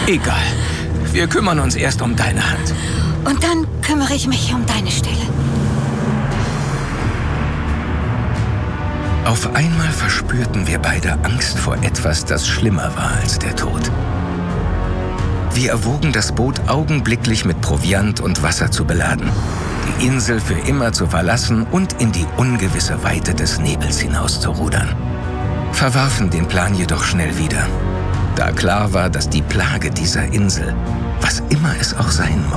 Egal. Wir kümmern uns erst um deine Hand. Und dann kümmere ich mich um deine Stelle. Auf einmal verspürten wir beide Angst vor etwas, das schlimmer war als der Tod. Wir erwogen, das Boot augenblicklich mit Proviant und Wasser zu beladen, die Insel für immer zu verlassen und in die ungewisse Weite des Nebels hinauszurudern. Verwarfen den Plan jedoch schnell wieder, da klar war, dass die Plage dieser Insel, was immer es auch sein